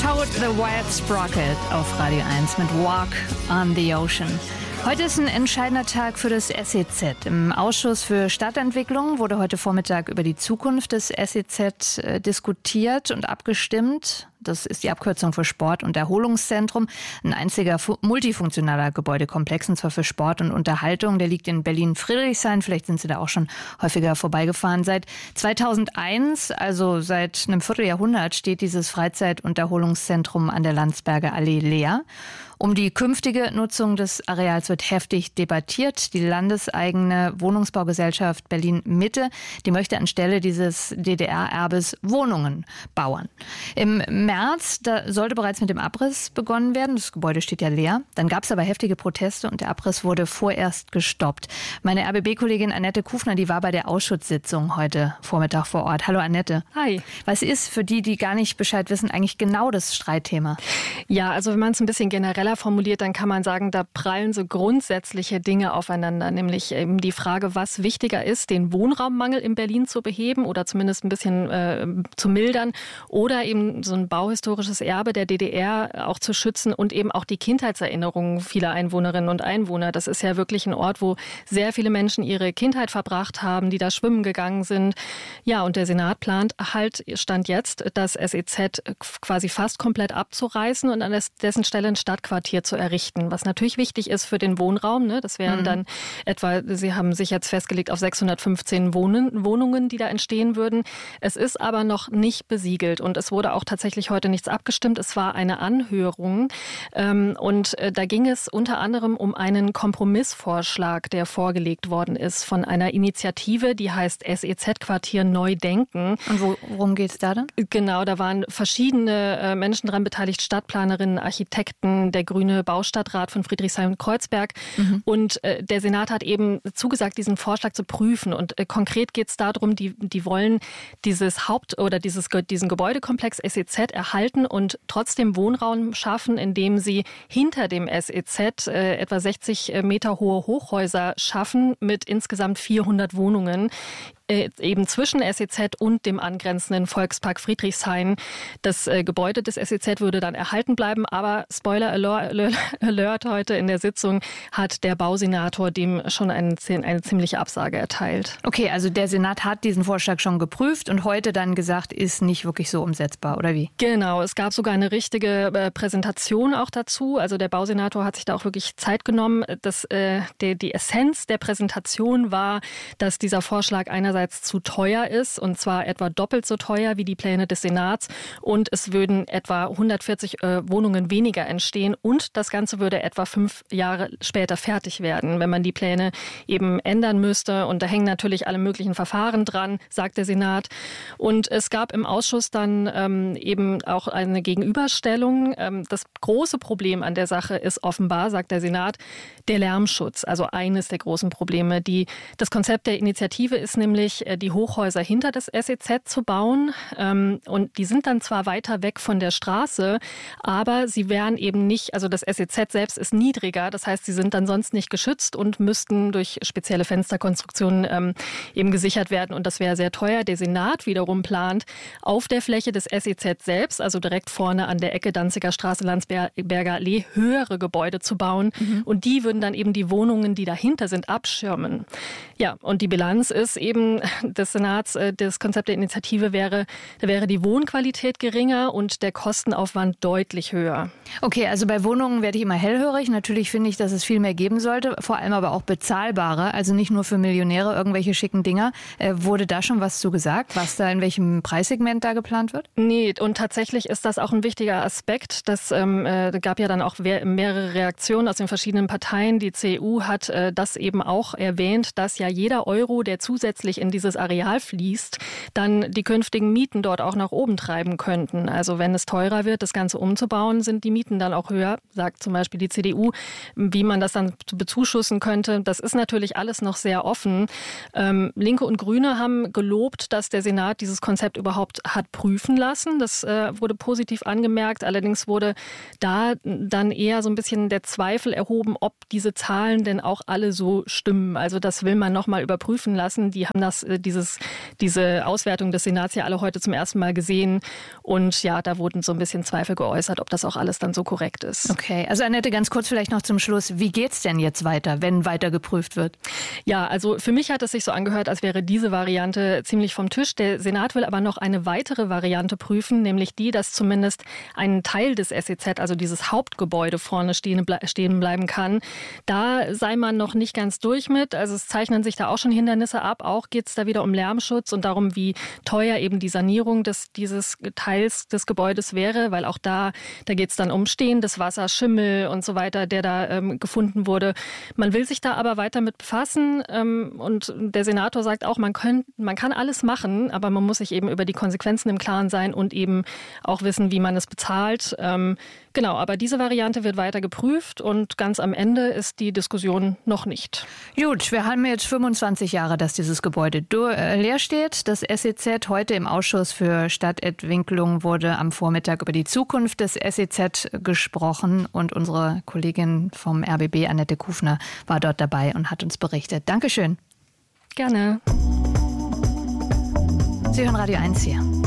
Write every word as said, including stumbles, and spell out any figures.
Toad the Wild Sprocket auf Radio eins mit Walk on the Ocean. Heute ist ein entscheidender Tag für das S E Z. Im Ausschuss für Stadtentwicklung wurde heute Vormittag über die Zukunft des S E Z äh, diskutiert und abgestimmt. Das ist die Abkürzung für Sport- und Erholungszentrum. Ein einziger fu- multifunktionaler Gebäudekomplex, und zwar für Sport und Unterhaltung. Der liegt in Berlin-Friedrichshain. Vielleicht sind Sie da auch schon häufiger vorbeigefahren. Seit zweitausendeins, also seit einem Vierteljahrhundert, steht dieses Freizeit- und Erholungszentrum an der Landsberger Allee leer. Um die künftige Nutzung des Areals wird heftig debattiert. Die landeseigene Wohnungsbaugesellschaft Berlin-Mitte, die möchte anstelle dieses D D R-Erbes Wohnungen bauen. Im März, da sollte bereits mit dem Abriss begonnen werden. Das Gebäude steht ja leer. Dann gab es aber heftige Proteste und der Abriss wurde vorerst gestoppt. Meine R B B-Kollegin Annette Kufner, die war bei der Ausschusssitzung heute Vormittag vor Ort. Hallo Annette. Hi. Was ist für die, die gar nicht Bescheid wissen, eigentlich genau das Streitthema? Ja, also wenn man es ein bisschen genereller formuliert, dann kann man sagen, da prallen so grundsätzliche Dinge aufeinander, nämlich eben die Frage, was wichtiger ist, den Wohnraummangel in Berlin zu beheben oder zumindest ein bisschen äh, zu mildern oder eben so ein bauhistorisches Erbe der D D R auch zu schützen und eben auch die Kindheitserinnerungen vieler Einwohnerinnen und Einwohner. Das ist ja wirklich ein Ort, wo sehr viele Menschen ihre Kindheit verbracht haben, die da schwimmen gegangen sind. Ja, und der Senat plant halt, Stand jetzt, das S E Z quasi fast komplett abzureißen und an dessen Stelle ein Stadtquartier zu errichten, was natürlich wichtig ist für den Wohnraum. Ne? Das wären mhm. dann etwa, Sie haben sich jetzt festgelegt auf sechshundertfünfzehn Wohnen, Wohnungen, die da entstehen würden. Es ist aber noch nicht besiegelt und es wurde auch tatsächlich heute nichts abgestimmt. Es war eine Anhörung ähm, und äh, da ging es unter anderem um einen Kompromissvorschlag, der vorgelegt worden ist von einer Initiative, die heißt S E Z-Quartier Neu Denken. Und wo, worum geht es da dann? Genau, da waren verschiedene äh, Menschen dran beteiligt, Stadtplanerinnen, Architekten, der Grüne Baustadtrat von Friedrichshain-Kreuzberg. Mhm. Und äh, der Senat hat eben zugesagt, diesen Vorschlag zu prüfen. Und äh, konkret geht es darum, die, die wollen dieses Haupt- oder dieses, diesen Gebäudekomplex S E Z erhalten und trotzdem Wohnraum schaffen, indem sie hinter dem S E Z äh, etwa sechzig Meter hohe Hochhäuser schaffen mit insgesamt vierhundert Wohnungen. Eben zwischen S E Z und dem angrenzenden Volkspark Friedrichshain. Das äh, Gebäude des S E Z würde dann erhalten bleiben, aber Spoiler Alert, Alert heute in der Sitzung hat der Bausenator dem schon eine, eine ziemliche Absage erteilt. Okay, also der Senat hat diesen Vorschlag schon geprüft und heute dann gesagt, ist nicht wirklich so umsetzbar, oder wie? Genau, es gab sogar eine richtige äh, Präsentation auch dazu. Also der Bausenator hat sich da auch wirklich Zeit genommen. Das, äh, die, die Essenz der Präsentation war, dass dieser Vorschlag einerseits zu teuer ist, und zwar etwa doppelt so teuer wie die Pläne des Senats, und es würden etwa hundertvierzig äh, Wohnungen weniger entstehen und das Ganze würde etwa fünf Jahre später fertig werden, wenn man die Pläne eben ändern müsste, und da hängen natürlich alle möglichen Verfahren dran, sagt der Senat. Und es gab im Ausschuss dann ähm, eben auch eine Gegenüberstellung. Ähm, das große Problem an der Sache ist offenbar, sagt der Senat, der Lärmschutz, also eines der großen Probleme. Die, das Konzept der Initiative ist nämlich, die Hochhäuser hinter das S E Z zu bauen. Und die sind dann zwar weiter weg von der Straße, aber sie wären eben nicht, also das S E Z selbst ist niedriger, das heißt, sie sind dann sonst nicht geschützt und müssten durch spezielle Fensterkonstruktionen eben gesichert werden, und das wäre sehr teuer. Der Senat wiederum plant, auf der Fläche des S E Z selbst, also direkt vorne an der Ecke Danziger Straße, Landsberger Allee, höhere Gebäude zu bauen, mhm. und die würden dann eben die Wohnungen, die dahinter sind, abschirmen. Ja, und die Bilanz ist eben des Senats, das Konzept der Initiative wäre, da wäre die Wohnqualität geringer und der Kostenaufwand deutlich höher. Okay, also bei Wohnungen werde ich immer hellhörig. Natürlich finde ich, dass es viel mehr geben sollte, vor allem aber auch bezahlbare, also nicht nur für Millionäre irgendwelche schicken Dinger. Äh, wurde da schon was zu gesagt, was da in welchem Preissegment da geplant wird? Nee, und tatsächlich ist das auch ein wichtiger Aspekt. Das ähm, äh, gab ja dann auch mehrere Reaktionen aus den verschiedenen Parteien. Die C D U hat äh, das eben auch erwähnt, dass ja jeder Euro, der zusätzlich in dieses Areal fließt, dann die künftigen Mieten dort auch nach oben treiben könnten. Also wenn es teurer wird, das Ganze umzubauen, sind die Mieten dann auch höher, sagt zum Beispiel die C D U. Wie man das dann bezuschussen könnte, das ist natürlich alles noch sehr offen. Ähm, Linke und Grüne haben gelobt, dass der Senat dieses Konzept überhaupt hat prüfen lassen. Das äh, wurde positiv angemerkt. Allerdings wurde da dann eher so ein bisschen der Zweifel erhoben, ob diese Zahlen denn auch alle so stimmen. Also das will man nochmal überprüfen lassen. Die haben das das, dieses, diese Auswertung des Senats ja alle heute zum ersten Mal gesehen. Und ja, da wurden so ein bisschen Zweifel geäußert, ob das auch alles dann so korrekt ist. Okay, also Annette, ganz kurz vielleicht noch zum Schluss. Wie geht's denn jetzt weiter, wenn weiter geprüft wird? Ja, also für mich hat es sich so angehört, als wäre diese Variante ziemlich vom Tisch. Der Senat will aber noch eine weitere Variante prüfen, nämlich die, dass zumindest ein Teil des S E Z, also dieses Hauptgebäude vorne stehen, stehen bleiben kann. Da sei man noch nicht ganz durch mit. Also es zeichnen sich da auch schon Hindernisse ab. Auch geht es da wieder um Lärmschutz und darum, wie teuer eben die Sanierung des, dieses Teils des Gebäudes wäre, weil auch da, da geht es dann um stehendes Wasser, Schimmel und so weiter, der da ähm, gefunden wurde. Man will sich da aber weiter mit befassen ähm, und der Senator sagt auch, man, könnt, man kann alles machen, aber man muss sich eben über die Konsequenzen im Klaren sein und eben auch wissen, wie man es bezahlt. Ähm, genau, aber diese Variante wird weiter geprüft und ganz am Ende ist die Diskussion noch nicht. Gut, wir haben jetzt fünfundzwanzig Jahre, dass dieses Gebäude leer steht. Das S E Z heute im Ausschuss für Stadtentwicklung wurde am Vormittag über die Zukunft des S E Z gesprochen und unsere Kollegin vom R B B, Annette Kufner, war dort dabei und hat uns berichtet. Dankeschön. Gerne. Sie hören Radio eins hier.